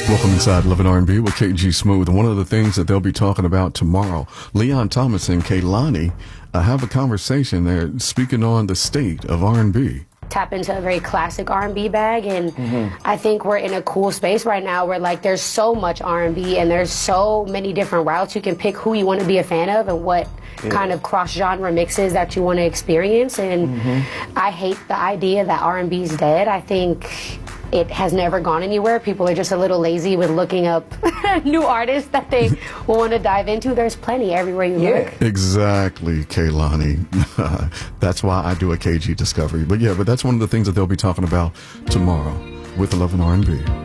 Welcome inside Love and R&B with KG Smooth. And one of the things that they'll be talking about tomorrow, Leon Thomas and Kehlani have a conversation. They're speaking on the state of R&B. Tap into a very classic R&B bag, and I think we're in a cool space right now where like there's so much R&B and there's so many different routes you can pick who you want to be a fan of and what kind of cross-genre mixes that you want to experience. And I hate the idea that R&B is dead. I think it has never gone anywhere. People are just a little lazy with looking up new artists that they want to dive into. There's plenty everywhere you look. Exactly, Kehlani. That's why I do a KG Discovery. But that's one of the things that they'll be talking about tomorrow with Love and R&B.